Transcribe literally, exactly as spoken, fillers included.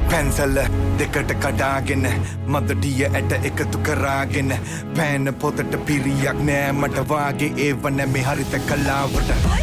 Pencil දෙකට කඩාගෙන මදටිය ඇට එකතු කරාගෙන පෑන පොතට පිරියක් නෑ මට වාගේ ඒව නැමේ හරිත කලාවට